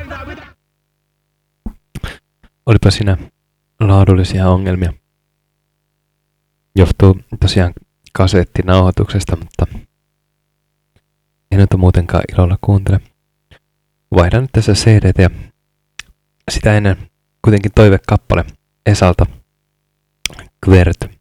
Olipa siinä laadullisia ongelmia. Johtuu tosiaan kasettinauhoituksesta, mutta en nyt muutenkaan ilolla kuuntele. Vaihdan nyt tässä CD:tä ja sitä ennen kuitenkin toivekappale Esalta Kvert.